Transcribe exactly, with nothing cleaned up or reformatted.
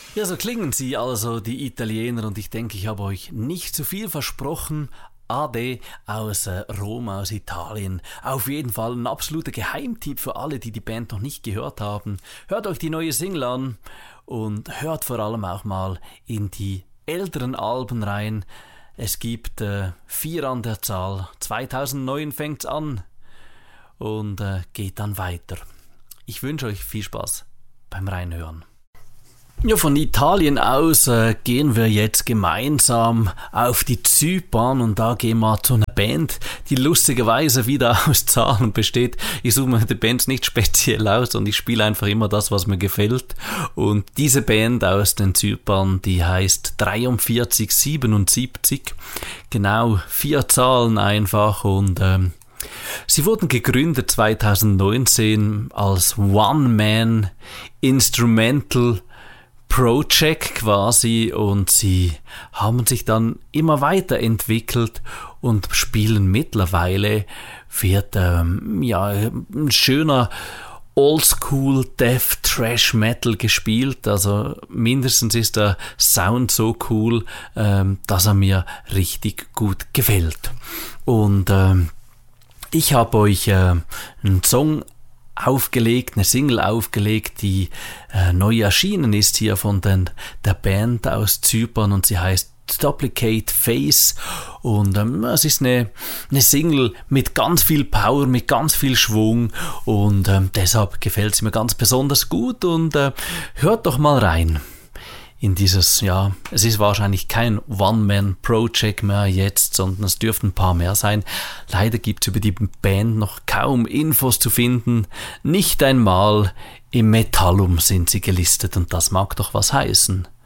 Ja, so klingen sie also, die Italiener, und ich denke, ich habe euch nicht zu viel versprochen. Ade aus äh, Rom, aus Italien. Auf jeden Fall ein absoluter Geheimtipp für alle, die die Band noch nicht gehört haben. Hört euch die neue Single an und hört vor allem auch mal in die älteren Alben rein. Es gibt äh, vier an der Zahl. zweitausendneun fängt's an und äh, geht dann weiter. Ich wünsche euch viel Spaß beim Reinhören. Ja, von Italien aus äh, gehen wir jetzt gemeinsam auf die Zypern und da gehen wir zu einer Band, die lustigerweise wieder aus Zahlen besteht. Ich suche mir die Bands nicht speziell aus und ich spiele einfach immer das, was mir gefällt. Und diese Band aus den Zypern, die heißt dreiundvierzig siebenundsiebzig. Genau, vier Zahlen einfach und ähm, sie wurden gegründet zweitausendneunzehn als One-Man-Instrumental Project quasi und sie haben sich dann immer weiterentwickelt und spielen mittlerweile, wird ähm, ja, ein schöner Oldschool Death Thrash Metal gespielt, also mindestens ist der Sound so cool, ähm, dass er mir richtig gut gefällt. Und ähm, ich habe euch äh, einen Song aufgelegt, eine Single aufgelegt, die äh, neu erschienen ist hier von den, der Band aus Zypern und sie heißt Duplicate Face und ähm, es ist eine, eine Single mit ganz viel Power, mit ganz viel Schwung und ähm, deshalb gefällt sie mir ganz besonders gut und äh, hört doch mal rein in dieses, ja, es ist wahrscheinlich kein One-Man-Project mehr jetzt, sondern es dürften ein paar mehr sein. Leider gibt es über die Band noch kaum Infos zu finden. Nicht einmal im Metallum sind sie gelistet und das mag doch was heißen.